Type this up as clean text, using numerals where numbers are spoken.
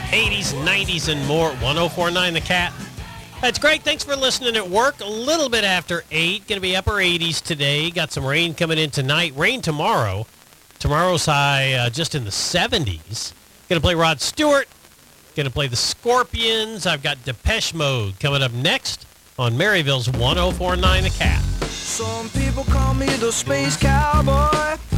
80s, 90s, and more. 104.9 The Cat. That's great. Thanks for listening at work. A little bit after 8. Going to be upper 80s today. Got some rain coming in tonight. Rain tomorrow. Tomorrow's high just in the 70s. Going to play Rod Stewart. Going to play the Scorpions. I've got Depeche Mode coming up next on Maryville's 104.9 The Cat. Some people call me the Space Cowboy.